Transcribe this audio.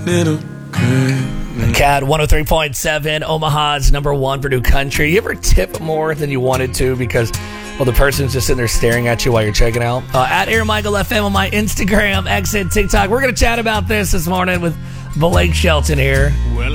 little girl. Cat 103.7, Omaha's number one for new country. You ever tip more than you wanted to because, well, the person's just sitting there staring at you while you're checking out? At Aaron Michael FM on my Instagram, X, and TikTok. We're going to chat about this morning with Blake Shelton here. Well,